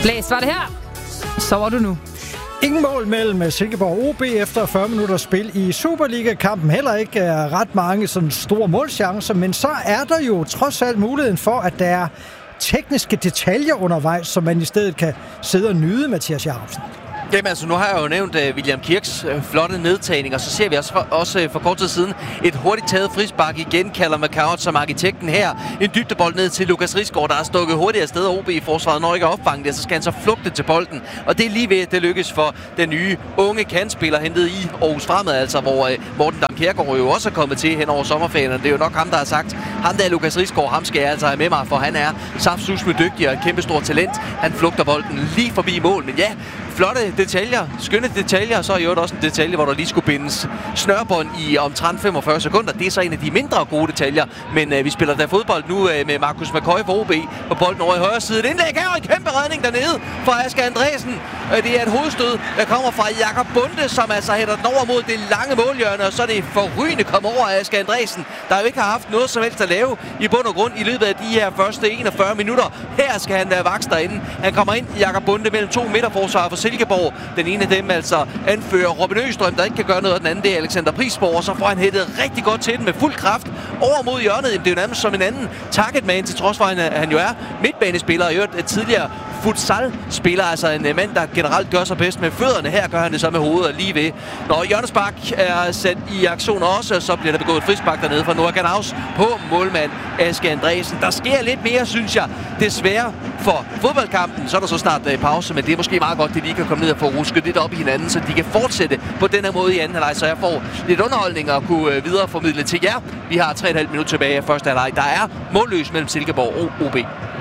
Blæs, var det her? Så var du nu. Ingen mål mellem Silkeborg og OB efter 40 minutter spil i Superliga-kampen. Heller ikke ret mange sådan store målchancer, men så er der jo trods alt muligheden for, at der er tekniske detaljer undervejs, som man i stedet kan sidde og nyde, Mathias Jacobsen. Jamen altså, nu har jeg jo nævnt William Kirks flotte nedtagning, og så ser vi også for kort tid siden et hurtigt taget frispark igen, kalder McCourt som arkitekten her. En dybdebold ned til Lukas Risgaard, der er stukket hurtigt afsted, OB i forsvaret når ikke opfanget det, så skal han så flugte til bolden. Og det er lige ved, at det lykkes for den nye unge kantspiller hentet i Aarhus Fremad, altså hvor Morten Dam Kjærgaard jo også er kommet til hen over sommerferien. Det er jo nok ham, der har sagt, ham der Lukas Risgaard, ham skal jeg altså have med mig, for han er saftsusme dygtig og et kæmpestort talent. Han flugter bolden lige forbi mål, men ja, flotte detaljer, skønne detaljer, og så er jo også en detalje, hvor der lige skulle bindes snørbånd i omtrent 45 sekunder. Det er så en af de mindre gode detaljer, men vi spiller der fodbold nu med Markus McCoy for OB på bolden over i højre side. Et indlæg her og en kæmpe redning dernede fra Asger Andresen. Det er et hovedstød, der kommer fra Jakob Bunde, som altså hætter den over mod det lange målhjørne, og så er det forrygende komme over af Asger Andresen, der jo ikke har haft noget som helst at lave i bund og grund i løbet af de her første 41 minutter. Her skal han være vaks derinde. Han kommer ind, Jakob Bunde, mellem to midterforsvarer for Silkeborg. Den ene af dem altså anfører Robin Østrøm, der ikke kan gøre noget, og den anden det er Alexander Prisborg, og så får han hættet rigtig godt til den med fuld kraft over mod hjørnet. Jamen, det er jo nærmest som en anden targetman, til trods for at han jo er midtbanespiller og et tidligere futsal-spiller, altså en mand, der generelt gør sig bedst med fødderne. Her gør han det så med hovedet lige ved. Når hjørnespark er sat i aktion også, så bliver der begået et frispark dernede fra Noah Ganaus på målmand Asger Andresen. Der sker lidt mere, synes jeg, desværre for fodboldkampen. Så er der så snart pause, men det er måske meget godt, at de lige kan komme ned og få rusket lidt op i hinanden, så de kan fortsætte på den her måde i anden halvleg, så jeg får lidt underholdning og kunne videreformidle til jer. Vi har 3,5 minutter tilbage af første halvleg. Der er målløs mellem Silkeborg og OB.